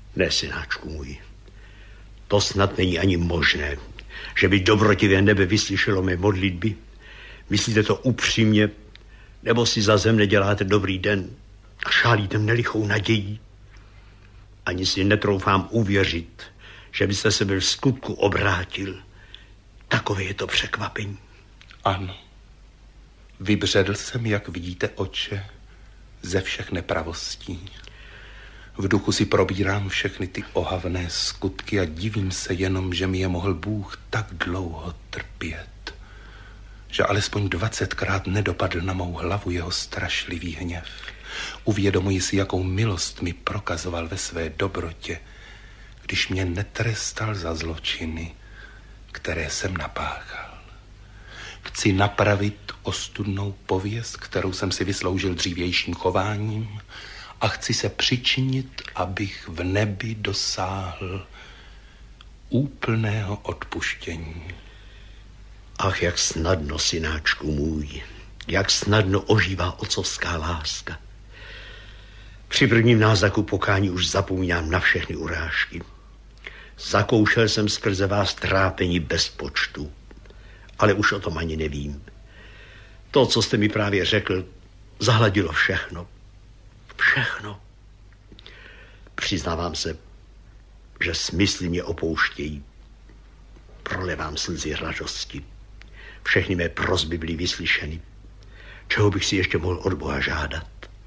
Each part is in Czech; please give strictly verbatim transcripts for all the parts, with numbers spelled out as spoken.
Ne, synáčku můj. To snad není ani možné, že by dobrotivé nebe vyslyšelo mé modlitby. Myslíte to upřímně, nebo si za zem neděláte dobrý den a šálíte nelichou nadějí? Ani si netroufám uvěřit, že byste se byl v skutku obrátil. Takové je to překvapení. Ano. Vybředl jsem, jak vidíte, oče, ze všech nepravostí. V duchu si probírám všechny ty ohavné skutky a divím se jenom, že mi je mohl Bůh tak dlouho trpět. Že alespoň dvacetkrát nedopadl na mou hlavu jeho strašlivý hněv. Uvědomuji si, jakou milost mi prokazoval ve své dobrotě, když mě netrestal za zločiny, které jsem napáchal. Chci napravit ostudnou pověst, kterou jsem si vysloužil dřívějším chováním, a chci se přičinit, abych v nebi dosáhl úplného odpuštění. Ach, jak snadno, synáčku můj, jak snadno ožívá otcovská láska. Při prvním náznaku pokání už zapomínám na všechny urážky. Zakoušel jsem skrze vás trápení bez počtu, ale už o tom ani nevím. To, co jste mi právě řekl, zahladilo všechno. Všechno. Přiznávám se, že smysly mě opouštějí. Prolevám slzy radosti. Všechny mé prosby byly vyslyšeny. Čeho bych si ještě mohl od Boha žádat?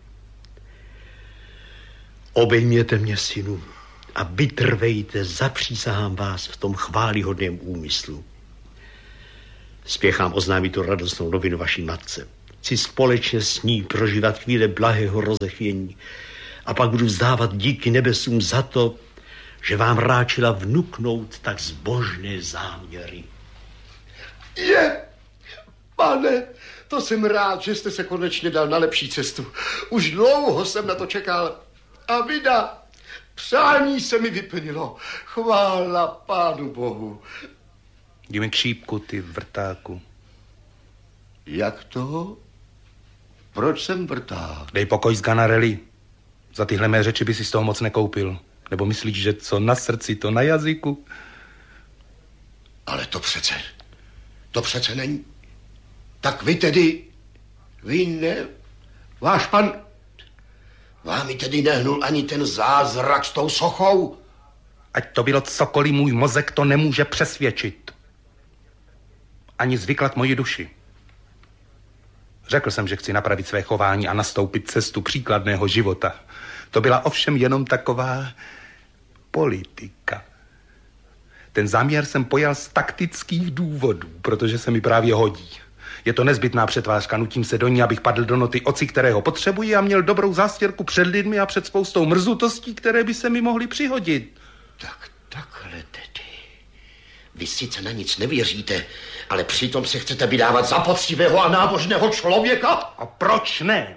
Obejměte mě, synu, a vytrvejte, zapřísahám vás v tom chválihodném úmyslu. Spěchám oznámit tu radostnou novinu vaší matce. Chci společně s ní prožívat chvíle blahého rozechvění a pak budu vzdávat díky nebesům za to, že vám ráčila vnuknout tak zbožné záměry. Je, pane, to jsem rád, že jste se konečně dal na lepší cestu. Už dlouho jsem na to čekal. A vida, přání se mi vyplnilo. Chvála Pánu Bohu. Jdi mi křípku, ty vrtáku. Jak to? Proč jsem vrták? Dej pokoj z Ganarelli. Za tyhle mé řeči by si z toho moc nekoupil. Nebo myslíš, že co na srdci, to na jazyku? Ale to přece, to přece není. Tak vy tedy, vy ne, váš pan, vám mi tedy nehnul ani ten zázrak s tou sochou? Ať to bylo cokoliv, můj mozek to nemůže přesvědčit. Ani zvyklat moji duši. Řekl jsem, že chci napravit své chování a nastoupit cestu příkladného života. To byla ovšem jenom taková politika. Ten záměr jsem pojal z taktických důvodů, protože se mi právě hodí. Je to nezbytná přetvářka, nutím se do ní, abych padl do noty oci, kterého potřebuji, a měl dobrou zástěrku před lidmi a před spoustou mrzutostí, které by se mi mohly přihodit. Tak takhle tedy. Vy sice na nic nevěříte, ale přitom se chcete vydávat za poctivého a nábožného člověka? A proč ne?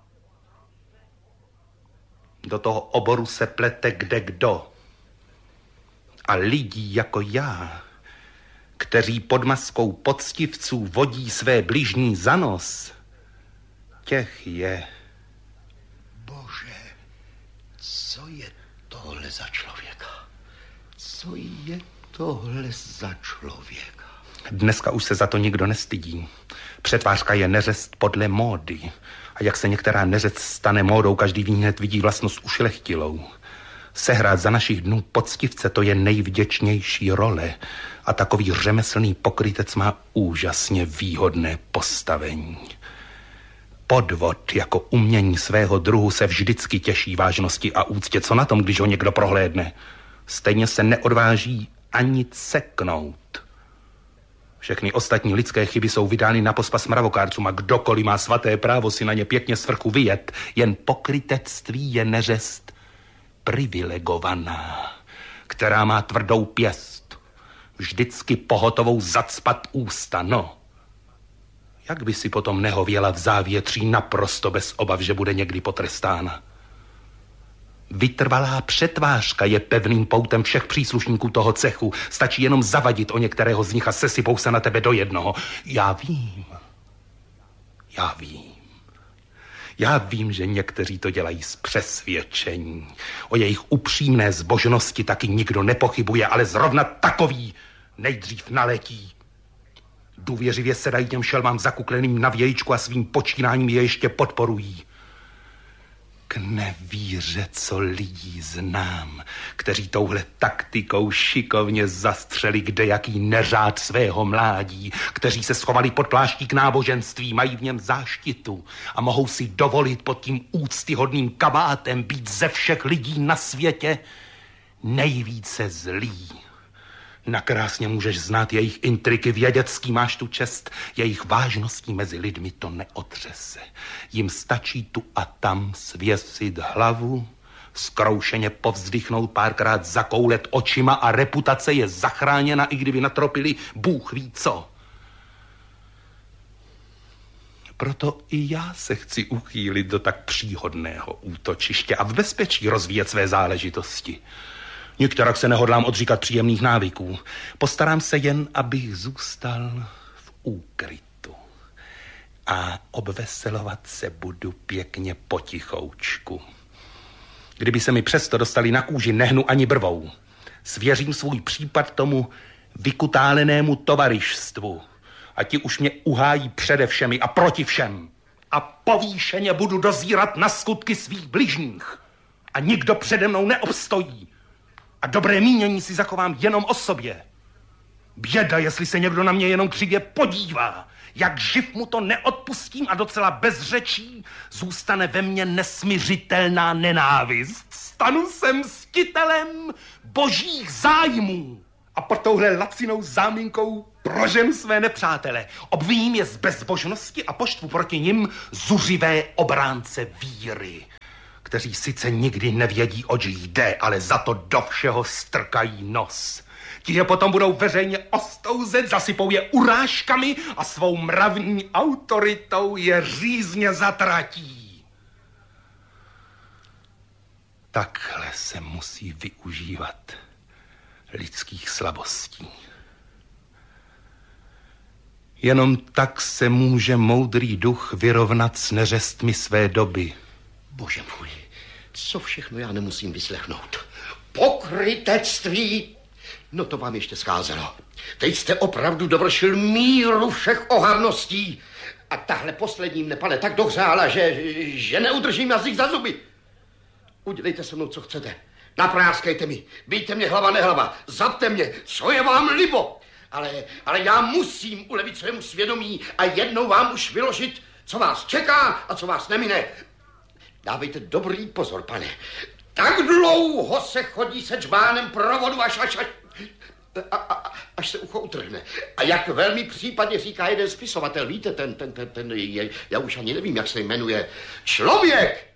Do toho oboru se plete kde kdo. A lidí jako já, kteří pod maskou poctivců vodí své bližní za nos, těch je. Bože, co je tohle za člověka? Co je tohle za člověka? Dneska už se za to nikdo nestydí. Přetvářka je neřest podle módy. A jak se některá neřest stane módou, každý hned vidí vlastnost ušlechtilou. Sehrát za našich dnů poctivce, to je nejvděčnější role. A takový řemeslný pokrytec má úžasně výhodné postavení. Podvod jako umění svého druhu se vždycky těší vážnosti a úctě. Co na tom, když ho někdo prohlédne? Stejně se neodváží ani ceknout. Všechny ostatní lidské chyby jsou vydány na pospas mravokárcům a kdokoliv má svaté právo si na ně pěkně svrchu vyjet. Jen pokrytectví je neřest privilegovaná, která má tvrdou pěst, vždycky pohotovou zacpat ústa, no. Jak by si potom nehověla v závětří naprosto bez obav, že bude někdy potrestána? Vytrvalá přetvářka je pevným poutem všech příslušníků toho cechu. Stačí jenom zavadit o některého z nich a sesypou se na tebe do jednoho. Já vím. Já vím. Já vím, že někteří to dělají z přesvědčení. O jejich upřímné zbožnosti taky nikdo nepochybuje, ale zrovna takový nejdřív naletí. Důvěřivě sedají těm šelmám zakukleným na vějičku a svým počínáním je ještě podporují. K nevíře, co lidí znám, kteří touhle taktikou šikovně zastřeli kdejaký neřád svého mládí, kteří se schovali pod pláštík náboženství, mají v něm záštitu a mohou si dovolit pod tím úctyhodným kabátem být ze všech lidí na světě nejvíce zlý. Nakrásně můžeš znát jejich intriky, vědecký máš tu čest, jejich vážností mezi lidmi to neotřese. Jim stačí tu a tam svěsit hlavu, zkroušeně povzdychnout, párkrát zakoulet očima a reputace je zachráněna, i kdyby natropili Bůh ví co. Proto i já se chci uchýlit do tak příhodného útočiště a v bezpečí rozvíjet své záležitosti. Nikterak se nehodlám odříkat příjemných návyků. Postarám se jen, abych zůstal v úkrytu. A obveselovat se budu pěkně potichoučku. Kdyby se mi přesto dostali na kůži, nehnu ani brvou. Svěřím svůj případ tomu vykutálenému tovarištvu. A ti už mě uhájí přede všemi a proti všem. A povýšeně budu dozírat na skutky svých bližních. A nikdo přede mnou neobstojí. A dobré mínění si zachovám jenom o sobě. Běda, jestli se někdo na mě jenom křivě podívá. Jak živ mu to neodpustím a docela bez řečí zůstane ve mně nesmiřitelná nenávist. Stanu se mstitelem božích zájmů. A pod touhle lacinou záminkou proženu své nepřátele. Obviním je z bezbožnosti a poštvu proti nim zuřivé obránce víry, kteří sice nikdy nevědí, oč jde, ale za to do všeho strkají nos. Ti je potom budou veřejně ostouzet, zasypou je urážkami a svou mravní autoritou je řízně zatratí. Takhle se musí využívat lidských slabostí. Jenom tak se může moudrý duch vyrovnat s neřestmi své doby. Bože můj, co všechno já nemusím vyslechnout. Pokrytectví! No to vám ještě scházelo. Teď jste opravdu dovršil míru všech ohavností. A tahle poslední mne, pane, tak dohřála, že, že neudržím jazyk za zuby. Udělejte se mnou, co chcete. Napráskejte mi, bijte mě hlava nehlava, zapte mě, co je vám libo. Ale, ale já musím ulevit svému svědomí a jednou vám už vyložit, co vás čeká a co vás nemine. Dávejte dobrý pozor, pane. Tak dlouho se chodí se džbánem provodu, až, až, až, a, a, až se ucho utrhne. A jak velmi případně říká jeden spisovatel, víte, ten, ten, ten, ten je, já už ani nevím, jak se jmenuje. Člověk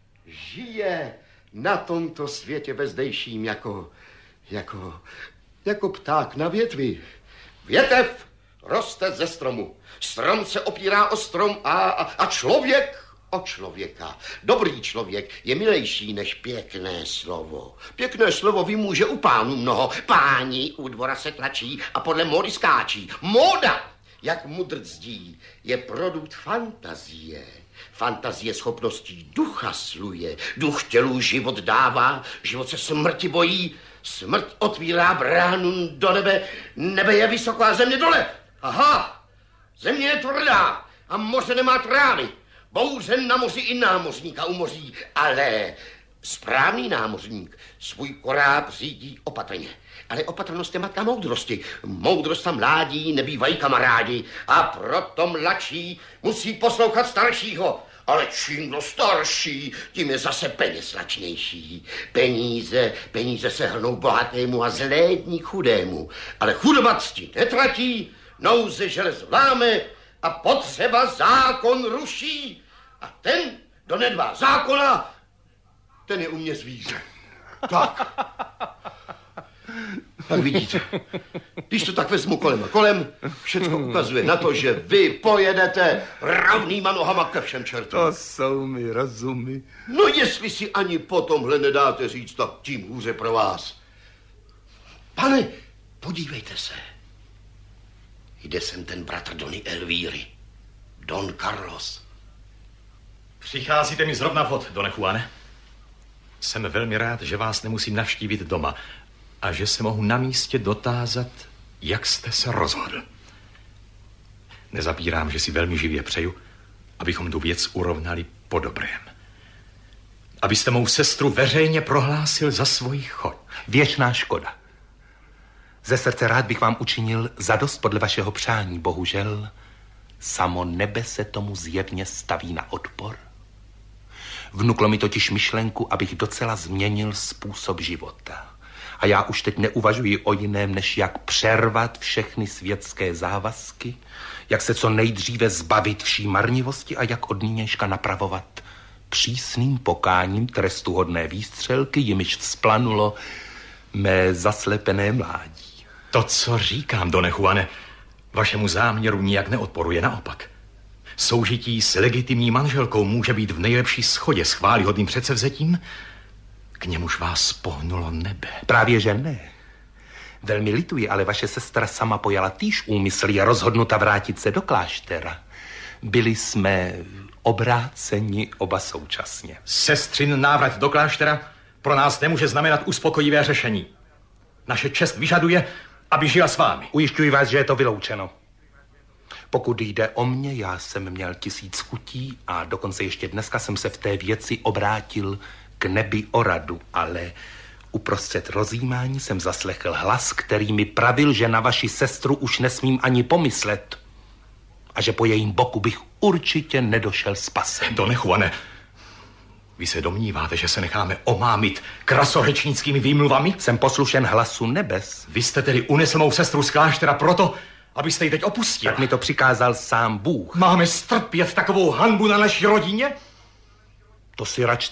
žije na tomto světě bezdejším jako, jako, jako pták na větvi. Větev roste ze stromu. Strom se opírá o strom a, a, a člověk o člověka. Dobrý člověk je milejší než pěkné slovo. Pěkné slovo vymůže u pánů mnoho. Páni u dvora se tlačí a podle módy skáčí. Móda, jak mudrzdí, je produkt fantazie. Fantazie schopností ducha sluje. Duch tělu život dává, život se smrti bojí. Smrt otvírá bránu do nebe, nebe je vysoko a země dole. Aha, země je tvrdá a moře nemá trámy. Bouře na moři i námořníka umoří, ale správný námořník svůj koráb řídí opatrně. Ale opatrnost je matka moudrosti. Moudrost a mládí nebývají kamarádi a proto mladší musí poslouchat staršího. Ale čím do starší, tím je zase peněz lačnější. Peníze, peníze se hrnou bohatému a zlédní chudému. Ale chudoba cti netratí, nouze železo láme a potřeba zákon ruší. A ten, kdo nedbá zákona, ten je u mě zvíře. Tak. Tak vidíte, když to tak vezmu kolem a kolem, všecko ukazuje na to, že vy pojedete rovnýma nohama ke všem čertům. To jsou mi rozumy. No jestli si ani po tomhle nedáte říct, tak tím hůře pro vás. Pane, podívejte se. Jde sem ten bratr Dony Elvíry, Don Carlos. Přicházíte mi zrovna vhod, Done Juane. Jsem velmi rád, že vás nemusím navštívit doma a že se mohu na místě dotázat, jak jste se rozhodl. Nezapírám, že si velmi živě přeju, abychom tu věc urovnali po dobrém. Abyste mou sestru veřejně prohlásil za svůj chod. Věčná škoda. Ze srdce rád bych vám učinil zadost podle vašeho přání. Bohužel, samo nebe se tomu zjevně staví na odpor. Vnuklo mi totiž myšlenku, abych docela změnil způsob života. A já už teď neuvažuji o jiném, než jak přervat všechny světské závazky, jak se co nejdříve zbavit vší marnivosti a jak od nynějška napravovat přísným pokáním trestuhodné výstřelky, jimiž vzplanulo mé zaslepené mládí. To, co říkám, Done Juane, vašemu záměru nijak neodporuje, naopak. Soužití s legitimní manželkou může být v nejlepší shodě s chvályhodným předsevzetím, k němuž vás pohnulo nebe. Právě že ne. Velmi lituji, ale vaše sestra sama pojala týž úmysl, je rozhodnuta vrátit se do kláštera. Byli jsme obráceni oba současně. Sestřin návrat do kláštera pro nás nemůže znamenat uspokojivé řešení. Naše čest vyžaduje, aby žila s vámi. Ujišťuji vás, že je to vyloučeno. Pokud jde o mě, já jsem měl tisíc chutí a dokonce ještě dneska jsem se v té věci obrátil k nebi o radu, ale uprostřed rozjímání jsem zaslechl hlas, který mi pravil, že na vaši sestru už nesmím ani pomyslet a že po jejím boku bych určitě nedošel spasem. Done Juane, vy se domníváte, že se necháme omámit krasořečnickými výmluvami? Jsem poslušen hlasu nebes. Vy jste tedy unesl mou sestru z kláštera proto, abyste ji teď opustil. Tak mi to přikázal sám Bůh. Máme strpět takovou hanbu na naší rodině? To si rač